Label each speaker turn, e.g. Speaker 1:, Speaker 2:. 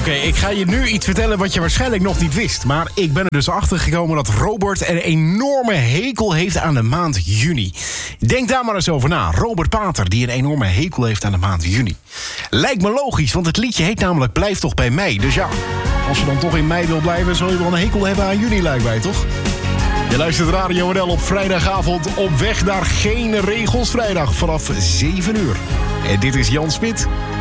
Speaker 1: Oké, ik ga je nu iets vertellen wat je waarschijnlijk nog niet wist. Maar ik ben er dus achter gekomen dat Robert een enorme hekel heeft aan de maand juni. Denk daar maar eens over na. Robert Pater, die een enorme hekel heeft aan de maand juni. Lijkt me logisch, want het liedje heet namelijk Blijf toch bij mei. Dus ja, als je dan toch in mei wil blijven, zul je wel een hekel hebben aan juni, lijkt mij, toch? Je luistert Radio NL op vrijdagavond op weg naar Geen Regels Vrijdag vanaf 7 uur. En dit is Jan Smit.